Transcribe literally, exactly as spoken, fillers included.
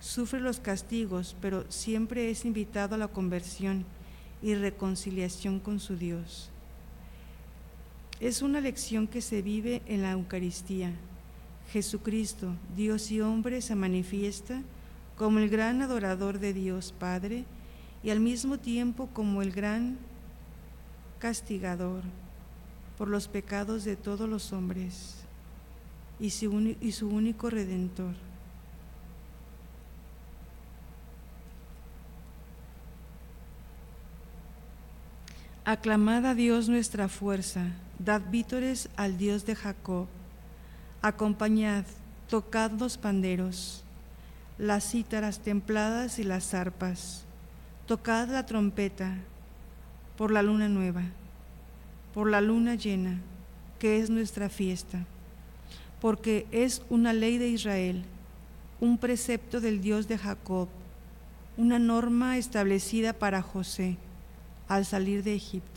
sufre los castigos, pero siempre es invitado a la conversión y reconciliación con su Dios. Es una lección que se vive en la Eucaristía. Jesucristo, Dios y hombre, se manifiesta como el gran adorador de Dios Padre y al mismo tiempo como el gran castigador por los pecados de todos los hombres y su, y su único Redentor. Aclamad a Dios nuestra fuerza, dad vítores al Dios de Jacob. Acompañad, tocad los panderos, las cítaras templadas y las arpas. Tocad la trompeta por la luna nueva, por la luna llena, que es nuestra fiesta, porque es una ley de Israel, un precepto del Dios de Jacob, una norma establecida para José al salir de Egipto.